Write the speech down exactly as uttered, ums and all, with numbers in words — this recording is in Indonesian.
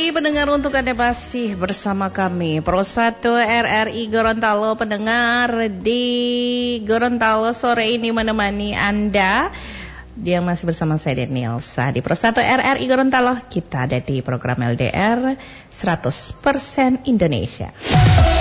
kembali pendengar, untuk Anda masih bersama kami Pro satu R R I Gorontalo. Pendengar di Gorontalo sore ini menemani Anda. Dia masih bersama saya Danielsa di Pro satu R R I Gorontalo. Kita ada di program L D R seratus persen Indonesia.